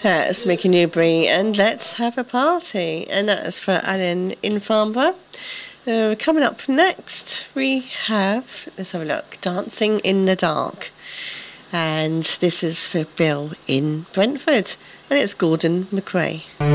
That's Mickey Newbury and Let's Have a Party. And that's for Alan in Farnborough. Coming up next, we have, let's have a look, Dancing in the Dark. And this is for Bill in Brentford. And it's Gordon McRae.